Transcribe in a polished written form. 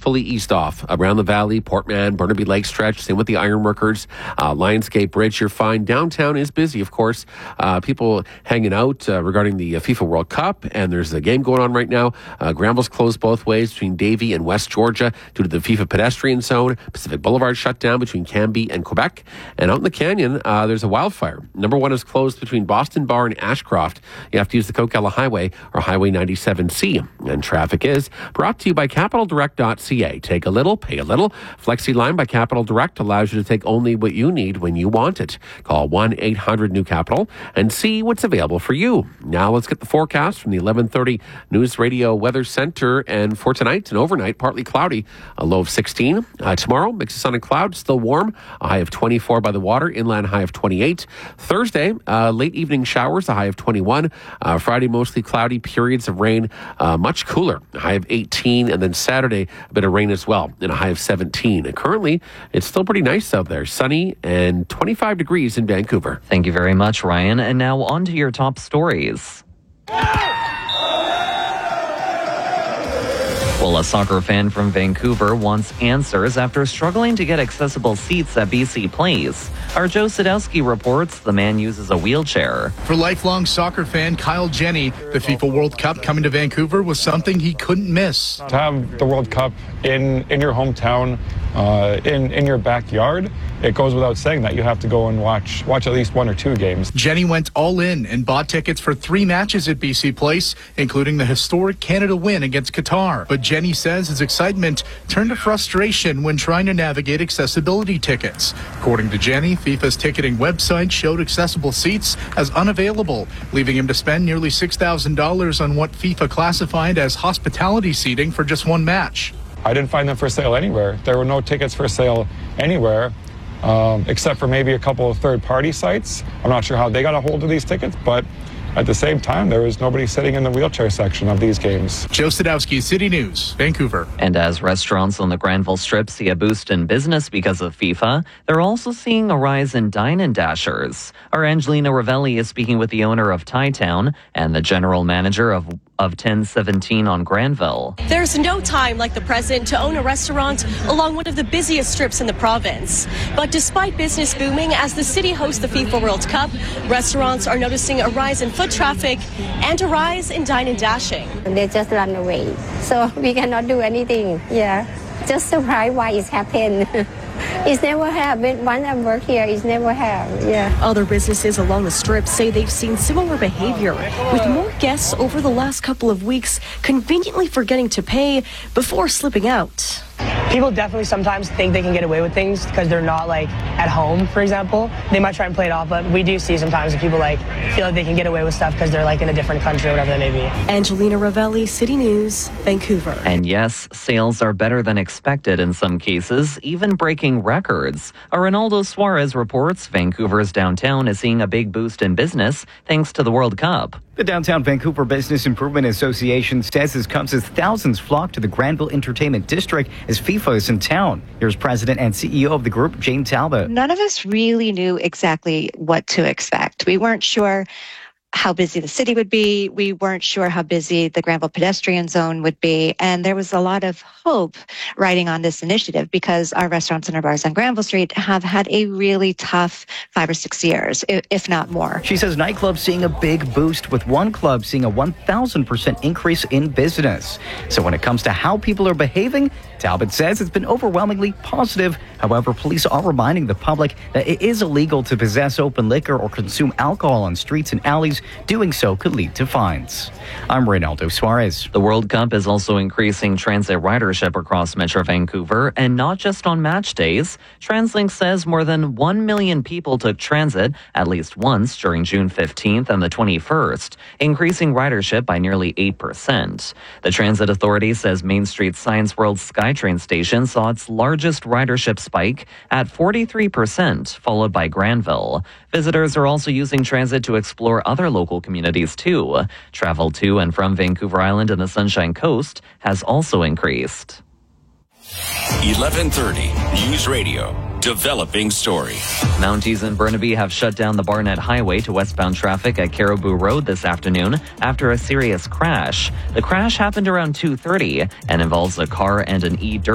fully eased off around the valley, Portman, Burnaby Lake stretch. Same with the Ironworkers, Lionsgate Bridge. You're fine. Downtown is busy, of course. People hanging out regarding the FIFA World Cup, and there's a game going on right now. Granville's closed both ways between Davie and West Georgia due to the FIFA pedestrian zone. Pacific Boulevard shut down between Cambie and Quebec. And out in the canyon, there's a wildfire. Number 1 is closed between Boston Bar and Ashcroft. You have to use the Coquella Highway or Highway 97C. And traffic is brought to you by CapitalDirect.ca. Take a little, pay a little. FlexiLine by Capital Direct allows you to take only what you need when you want it. Call 1-800-NEW-CAPITAL and see what's available for you. Now let's get the forecast from the 11:30 News Radio Weather Center. And for tonight and overnight, partly cloudy, a low of 16. Tomorrow, mix of sun and cloud, still warm, a high of 24 by the water, inland high of 28. Thursday, late evening showers, a high of 21. Friday, mostly cloudy, periods of rain, much cooler, a high of 18. And then Saturday, a bit of rain as well, and a high of 17. And currently, it's still pretty nice out there, sunny and 25 degrees in Vancouver. Thank you very much, Ryan. And now on to your top stories. Well, a soccer fan from Vancouver wants answers after struggling to get accessible seats at BC Place. Our Joe Sadowski reports the man uses a wheelchair. For lifelong soccer fan Kyle Jenny, the FIFA World Cup coming to Vancouver was something he couldn't miss. To have the World Cup in your hometown, in your backyard, it goes without saying that you have to go and watch at least 1 or 2 games. Jenny went all in and bought tickets for 3 matches at BC Place, including the historic Canada win against Qatar. But Jenny says his excitement turned to frustration when trying to navigate accessibility tickets. According to Jenny, FIFA's ticketing website showed accessible seats as unavailable, leaving him to spend nearly $6,000 on what FIFA classified as hospitality seating for just 1 match. I didn't find them for sale anywhere. There were no tickets for sale anywhere, except for maybe a couple of third-party sites. I'm not sure how they got a hold of these tickets, but at the same time, there was nobody sitting in the wheelchair section of these games. Joe Sadowski, City News, Vancouver. And as restaurants on the Granville Strip see a boost in business because of FIFA, they're also seeing a rise in dine-in-dashers. Our Angelina Ravelli is speaking with the owner of Thai Town and the general manager of 1017 on Granville. There's no time like the present to own a restaurant along one of the busiest strips in the province. But despite business booming as the city hosts the FIFA World Cup, restaurants are noticing a rise in foot traffic and a rise in dine-in dashing. They just run away, so we cannot do anything. Yeah, just surprised why it's happened. It's never happened. Once I work here, it's never happened. Yeah. Other businesses along the strip say they've seen similar behavior, with more guests over the last couple of weeks conveniently forgetting to pay before slipping out. People definitely sometimes think they can get away with things because they're not like at home, for example. They might try and play it off, but we do see sometimes that people like feel like they can get away with stuff because they're like in a different country or whatever that may be. Angelina Ravelli, City News, Vancouver. And yes, sales are better than expected in some cases, even breaking records. Ronaldo Suarez reports Vancouver's downtown is seeing a big boost in business thanks to the World Cup. The Downtown Vancouver Business Improvement Association says this comes as thousands flock to the Granville Entertainment District as FIFA is in town. Here's President and CEO of the group, Jane Talbot. None of us really knew exactly what to expect. We weren't sure how busy the city would be. We weren't sure how busy the Granville pedestrian zone would be. And there was a lot of hope riding on this initiative because our restaurants and our bars on Granville Street have had a really tough 5 or 6 years, if not more. She says nightclubs seeing a big boost, with one club seeing a 1,000% increase in business. So when it comes to how people are behaving, Talbot says it's been overwhelmingly positive. However, police are reminding the public that it is illegal to possess open liquor or consume alcohol on streets and alleys. Doing so could lead to fines. I'm Ronaldo Suarez. The World Cup is also increasing transit ridership across Metro Vancouver, and not just on match days. TransLink says more than 1 million people took transit at least once during June 15th and the 21st, increasing ridership by nearly 8%. The Transit Authority says Main Street Science World SkyTrain station saw its largest ridership spike at 43%, followed by Granville. Visitors are also using transit to explore other local communities too. Travel to and from Vancouver Island and the Sunshine Coast has also increased. 1130 News Radio. Developing story. Mounties and Burnaby have shut down the Barnett Highway to westbound traffic at Caribou Road this afternoon after a serious crash. The crash happened around 2:30 and involves a car and an e-dirt